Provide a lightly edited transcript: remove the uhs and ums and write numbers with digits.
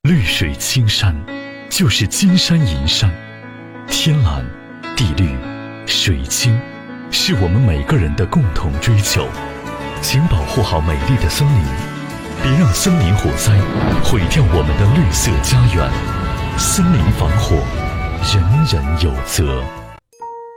绿水青山就是金山银山，天蓝地绿水清是我们每个人的共同追求。请保护好美丽的森林，别让森林火灾毁掉我们的绿色家园。森林防火，人人有责。